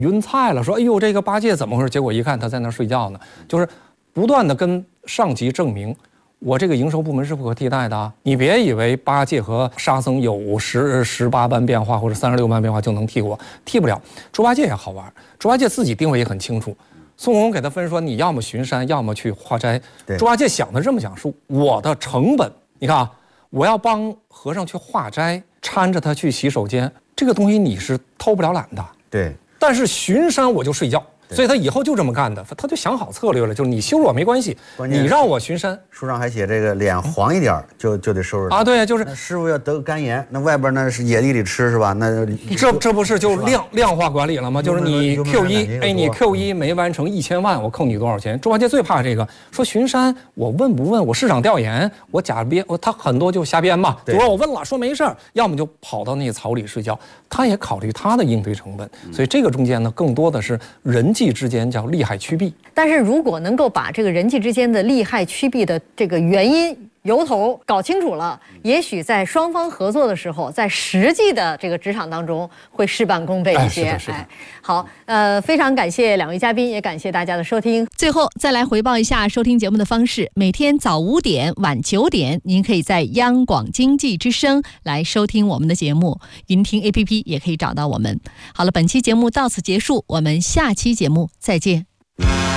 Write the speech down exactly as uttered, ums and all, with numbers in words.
晕菜了，说哎呦这个八戒怎么回事？结果一看他在那儿睡觉呢，就是不断的跟上级证明。我这个营收部门是不可替代的啊！你别以为八戒和沙僧有十十八般变化或者三十六般变化就能替我，替不了。猪八戒也好玩，猪八戒自己定位也很清楚。孙悟空给他分说，你要么巡山，要么去化斋。猪八戒想的这么想，说我的成本，你看啊，我要帮和尚去化斋，搀着他去洗手间，这个东西你是偷不了懒的。 对。 但是巡山我就睡觉。所以他以后就这么干的，他就想好策略了，就是你羞辱我没关系，你让我巡山。 书上还写这个脸黄一点就就得收拾啊，对，就是师傅要得肝炎，那外边那是野地里吃是吧？那这这不是就量量化管理了吗？就是你 Q 一，哎，你 Q 一没完成一千万，我扣你多少钱？猪八戒最怕这个，说巡山我问不问？我市场调研，我假编，我他很多就瞎编嘛。比如说我问了，说没事儿，要么就跑到那个草里睡觉。他也考虑他的应对成本，所以这个中间呢，更多的是人际之间叫利害趋避。 但是如果能够把这个人际之间的利害趋避的这个原因由头搞清楚了，也许在双方合作的时候，在实际的这个职场当中会事半功倍一些。 哎，是的，是的。 哎，好，呃，非常感谢两位嘉宾，也感谢大家的收听。 最后再来回报一下收听节目的方式：每天早五点、晚九点，您可以在央广经济之声来收听我们的节目，云听 A P P 也可以找到我们。好了，本期节目到此结束，我们下期节目再见。